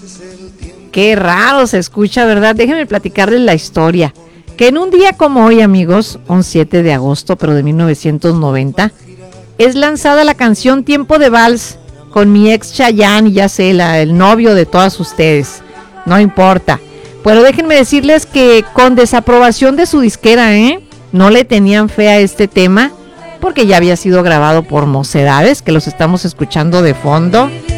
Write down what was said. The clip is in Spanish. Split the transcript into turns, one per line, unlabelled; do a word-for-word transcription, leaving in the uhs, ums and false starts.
Qué raro se escucha, ¿verdad? Déjenme platicarles la historia. Que en un día como hoy, amigos, un siete de agosto, pero de mil novecientos noventa, es lanzada la canción Tiempo de Vals con mi ex Chayanne, ya sé, la, el novio de todas ustedes. No importa. Pero déjenme decirles que con desaprobación de su disquera, ¿eh? No le tenían fe a este tema porque ya había sido grabado por Mocedades, que los estamos escuchando de fondo.